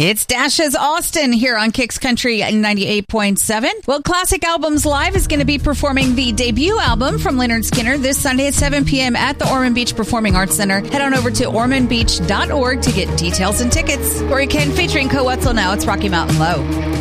It's Dash's Austin here on Kicks Country 98.7. Well, Classic Albums Live is going to be performing the debut album from Lynyrd Skynyrd this Sunday at 7 p.m. at the Ormond Beach Performing Arts Center. Head on over to ormondbeach.org to get details and tickets. Corey Ken featuring Co Wetzel now. It's Rocky Mountain Low.